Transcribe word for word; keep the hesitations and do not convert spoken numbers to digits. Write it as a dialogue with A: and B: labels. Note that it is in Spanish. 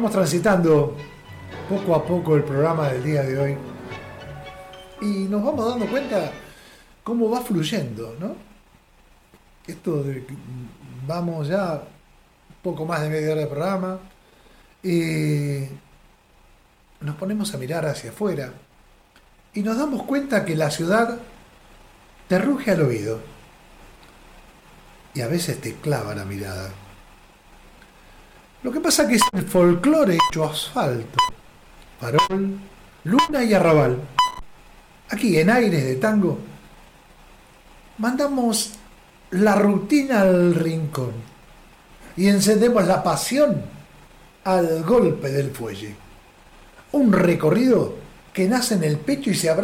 A: Vamos transitando poco a poco el programa del día de hoy y nos vamos dando cuenta cómo va fluyendo, ¿no? Esto de que vamos ya poco más de media hora de programa y nos ponemos a mirar hacia afuera y nos damos cuenta que la ciudad te ruge al oído y a veces te clava la mirada. Lo que pasa que es el folclore hecho asfalto, farol, luna y arrabal. Aquí en Aires de Tango mandamos la rutina al rincón y encendemos la pasión al golpe del fuelle. Un recorrido que nace en el pecho y se abraza